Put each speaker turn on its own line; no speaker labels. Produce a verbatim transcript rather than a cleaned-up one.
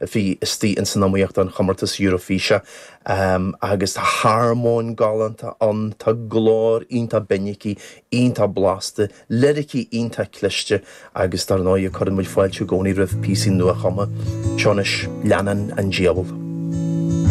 hí istí in san amíocht an chamartas Eurofíse um, agus tá harmón galanta an tá glór ínta benici, ínta blaste, lirici ínta cliste agus tar náid chuir muid fáilte gcónaí rih písí nua chama, Seanis leanan an diabal.